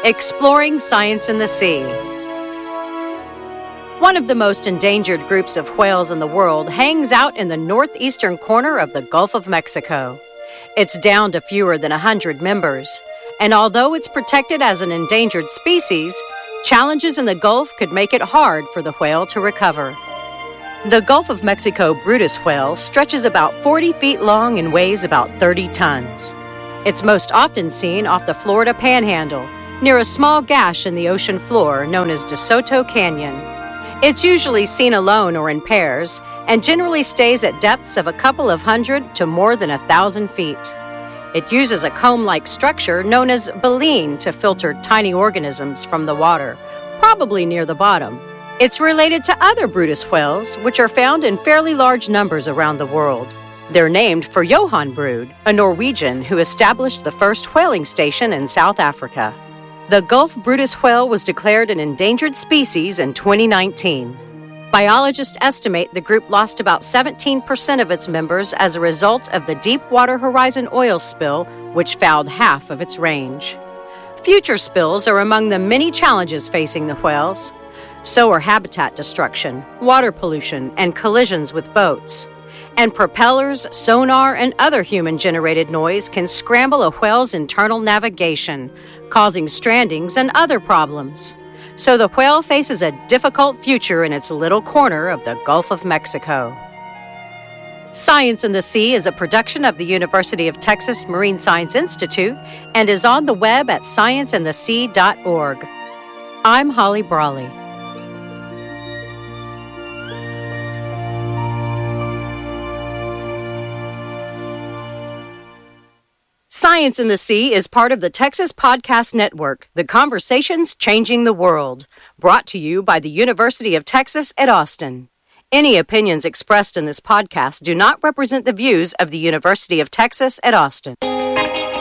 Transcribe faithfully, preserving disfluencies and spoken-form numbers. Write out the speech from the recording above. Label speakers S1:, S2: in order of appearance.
S1: Exploring Science in the Sea. One of the most endangered groups of whales in the world hangs out in the northeastern corner of the Gulf of Mexico. It's down to fewer than one hundred members, and although it's protected as an endangered species, challenges in the Gulf could make it hard for the whale to recover. The Gulf of Mexico Brutus whale stretches about forty feet long and weighs about thirty tons. It's most often seen off the Florida Panhandle, near a small gash in the ocean floor known as DeSoto Canyon. It's usually seen alone or in pairs, and generally stays at depths of a couple of hundred to more than a thousand feet. It uses a comb-like structure known as baleen to filter tiny organisms from the water, probably near the bottom. It's related to other Brutus whales, which are found in fairly large numbers around the world. They're named for Johan Bruud, a Norwegian who established the first whaling station in South Africa. The Gulf Brutus whale was declared an endangered species in twenty nineteen. Biologists estimate the group lost about seventeen percent of its members as a result of the Deepwater Horizon oil spill, which fouled half of its range. Future spills are among the many challenges facing the whales. So are habitat destruction, water pollution, and collisions with boats. And propellers, sonar, and other human-generated noise can scramble a whale's internal navigation, causing strandings and other problems. So the whale faces a difficult future in its little corner of the Gulf of Mexico. Science in the Sea is a production of the University of Texas Marine Science Institute and is on the web at science in the sea dot org. I'm Holly Brawley. Science in the Sea is part of the Texas Podcast Network, The Conversations Changing the World, brought to you by the University of Texas at Austin. Any opinions expressed in this podcast do not represent the views of the University of Texas at Austin.